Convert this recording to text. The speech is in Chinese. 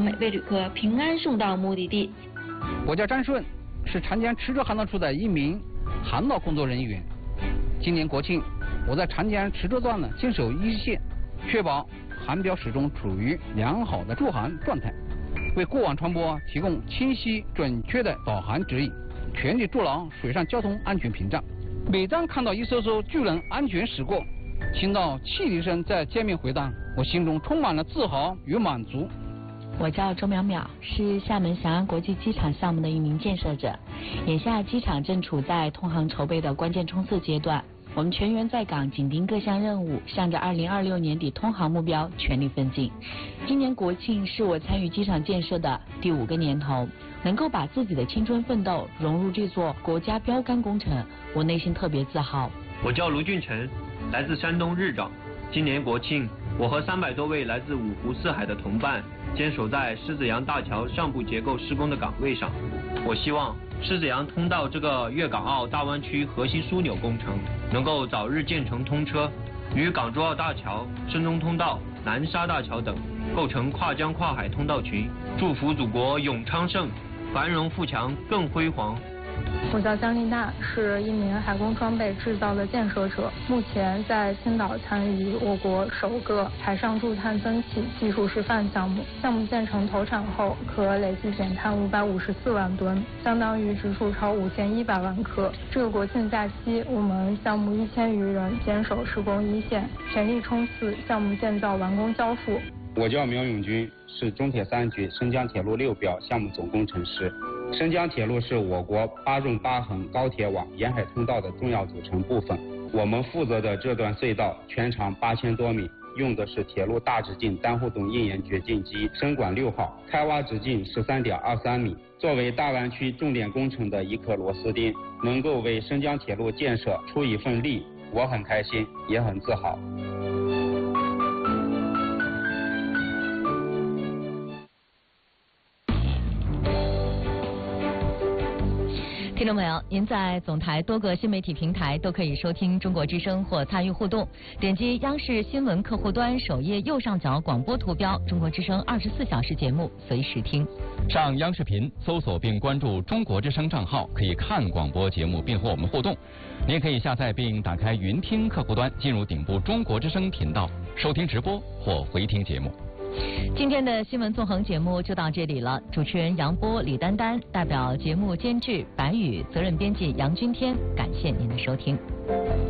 每位旅客平安送到目的地。 我叫张顺，是长江池州航道处的一名航道工作人员。今年国庆，我在长江池州段呢坚守一线，确保航标始终处于良好的驻航状态，为过往船舶提供清晰准确的导航指引，全力筑牢水上交通安全屏障。每当看到一艘艘巨轮安全驶过，听到汽笛声在街面回荡，我心中充满了自豪与满足。 我叫周淼淼，是厦门翔安国际机场项目的一名建设者。眼下机场正处在通航筹备的关键冲刺阶段，我们全员在岗，紧盯各项任务，向着2026年底通航目标全力奋进。今年国庆是我参与机场建设的第5个年头，能够把自己的青春奋斗融入这座国家标杆工程，我内心特别自豪。 我叫卢俊成，来自山东日照。今年国庆，我和300多位来自五湖四海的同伴坚守在狮子洋大桥上部结构施工的岗位上。我希望狮子洋通道这个粤港澳大湾区核心枢纽工程能够早日建成通车，与港珠澳大桥、深中通道、南沙大桥等构成跨江跨海通道群，祝福祖国永昌盛，繁荣富强更辉煌。 我叫姜丽娜，是一名海工装备制造的建设者，目前在青岛参与我国首个海上驻碳增气技术示范项目。项目建成投产后，可累计减碳554万吨，相当于植树超5100万棵。这个国庆假期，我们项目1000余人坚守施工一线，全力冲刺项目建造完工交付。 我叫苗永军，是中铁3局申江铁路6表项目总工程师。申江铁路是我国8纵8横高铁网沿海通道的重要组成部分。我们负责的这段隧道全长8000多米，用的是铁路大直径单互动硬延掘进机深管6号，开挖直径13.23米。作为大湾区重点工程的一颗螺丝钉，能够为申江铁路建设出一份力，我很开心，也很自豪。 听众朋友，您在总台多个新媒体平台都可以收听中国之声或参与互动，点击央视新闻客户端首页右上角广播图标，中国之声24小时节目随时听。 上央视频搜索并关注中国之声账号，可以看广播节目并和我们互动。您也可以下载并打开云听客户端，进入顶部中国之声频道，收听直播或回听节目。 今天的新闻纵横节目就到这里了，主持人杨波、李丹丹，代表节目监制白宇，责任编辑杨君天，感谢您的收听。